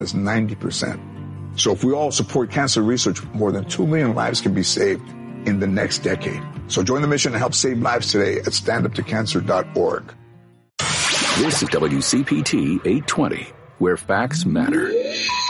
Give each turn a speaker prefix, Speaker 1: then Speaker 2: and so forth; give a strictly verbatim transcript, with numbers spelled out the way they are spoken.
Speaker 1: is ninety percent. So if we all support cancer research, more than two million lives can be saved in the next decade. So join the mission and help save lives today at stand up to cancer dot org.
Speaker 2: This is W C P T eight twenty, where facts matter.